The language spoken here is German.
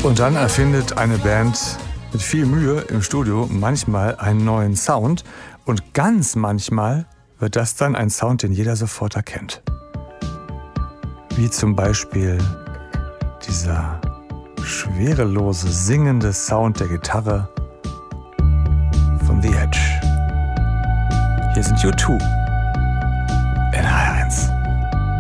Und dann erfindet eine Band mit viel Mühe im Studio manchmal einen neuen Sound. Und ganz manchmal wird das dann ein Sound, den jeder sofort erkennt. Wie zum Beispiel dieser schwerelose, singende Sound der Gitarre von The Edge. Hier sind U2.